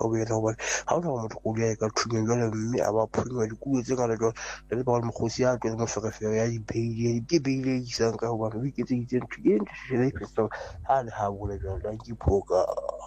ka boyena hobane ha ona motho go ya ka thunyeng jwale mme a ba phunwa dikuwe tse ngata jwale le ba le mokgosi ya tlo le moferefere ya di beile isang ka hobane o iketseditse ntho e ntse se le fetsa ha le ha bole jwale la ke phoka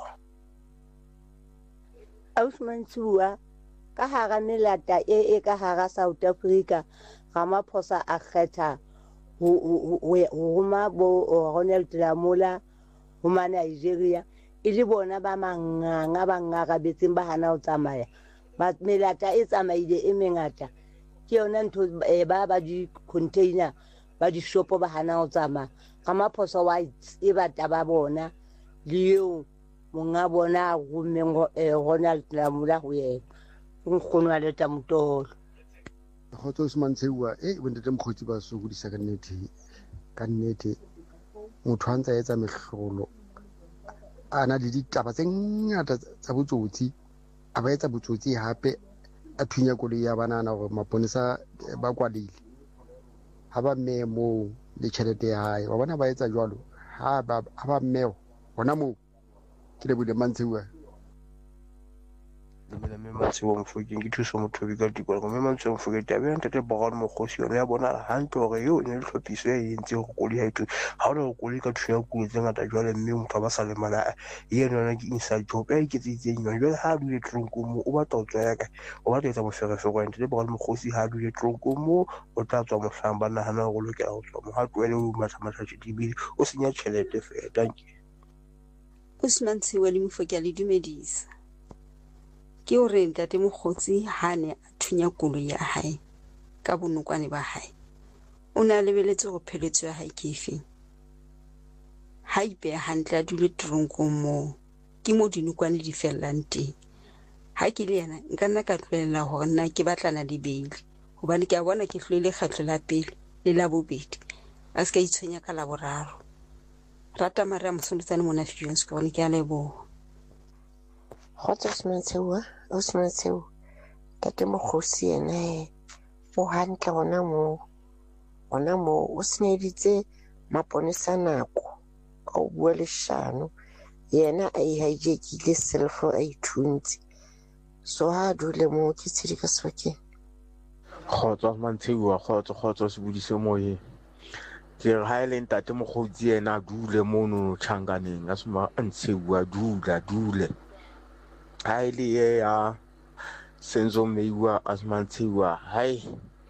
Ausman Tsua ka hara melata e ka hara South Africa Ramaphosa a kgetha ho roma bo Ronald Lamola ho ma Nigeria e le bona ba manganga ba ngarabetseng ba hana ho tsamaya ba melata e tsamaile e mengata ke yona ntho ba di container ba di shopo ba hana ho tsamaya Ramaphosa wa e bata ba bona le eo monga bona go Ronald Lamola ho yena nkgono a leta motolo Khotso Usman Tsewa bontate mokgotsi ba so godisa ka nnete motho a ntse a etsa mehlolo ana le ditaba tse ngata tsa botsotsi a ba etsa botsotsi hape a thunya koloi ya banana hore maponesa ba kwalile ha ba mme mo le tšhelete ya hae wa bona ba etsa jwalo ha ba mme hona mo ke le bule Mantsewa mme Mantsewa mfokeng ke thuso motho bi ka dikolo mme Mantsewa mfokeng tabe ntate Bogale mokgosi yona ya bona hantle hore yo ne le hlophiso e entse go koli ha itu ha ona go koli ka thuya kuwe tse ngata jwale mme motho ba sa le mala yena ke inside job e iketsitseng yona jwale ha dule tronko mo o batla ho tsaya ka o batla etsa moferefere wa ntate Bogale mokgosi ha dule tronko mo o tla tswa mohlang ba nahana go lokela go tswa mo ha tloele o matha tshitibile o senya tšhelete fela thank you Usman Tsewa le Mofokeng le dumedisa ke o re ntate mokgotsi ha ne a thunya koloi ya hae ka bonokwane ba hae o ne a lebeletse go pheletso ya hae ke efeng ha ipe hantle a dule tronkong mo ke mo dinokwane di fellang teng ha ke le yena nka nna ka tloela hore nna ke batlana le beile hobane ke a bona ke hlwele kgatlo la pele le la bobedi a se ka itshwenya ka la boraro rata Maria Mosolotsane mona Fusions ka bone ke a leboha Khotso Usman Tsewa tate mokgosi ene o hantle hona mo o seneditse maponesa nako ka o bua leshano yena a hijackile selfo a ithuntse so ha dule mo ke tshedi ka Sebokeng Khotso Usman Tsewa khotso se budise moye ke ha ile ntate mokgotsi yena dule mono Changaneng a sema Ntsewa dule ha ile ya Senzo Meiwa Usman Tsewa hai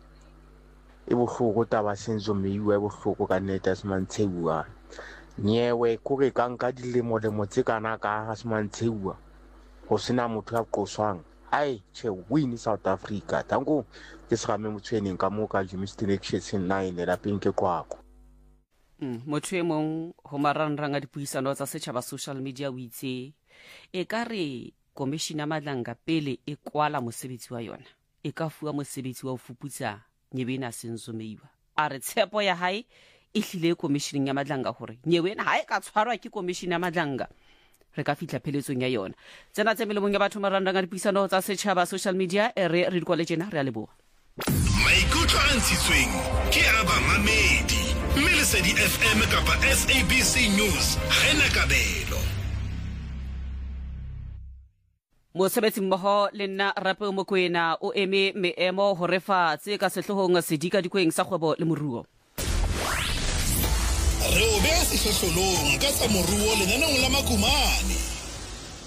e bohloko taba Senzo Meiwa e bohloko ka nnete Usman Tsewa nyewe kore ka nka dilemo tse kana ka Usman Tsewa ho sena motho ya qoswang hai che win South Africa tango ke se game motshweneng ka mo ka Jimmy Selection 9 la pinke kwako motho e mong ho marangrang a dipuisano tsa setjhaba social media o itse e kare Commissioner Madlanga pele e kwala mosebetsi wa yona e ka fuwa mosebetsi wa ho fuputsa Nyebena Senzo Meiwa a re tshepo ya hae e hlile commissioning ya Madlanga hore Nyebena ha e ka tshwarwa ke commissioner ya Madlanga re ka fitla pheletsong ya yona tsena tse melemong ya batho marangrang a dipuisano tsa setjhaba social media re di kwaletsena re a leboha maikutlo a ntshitsweng ke a bamamedi mme Lesedi FM kapa SABC News ha ena kabelo mosebetsi mmoho le nna Rape Mokoena o eme meemo ho refa tse ka sehlohong sedika dikweng sa kgwebo le moruo re o beha sehlohlolong ka tsa moruo lenaneng la Makumane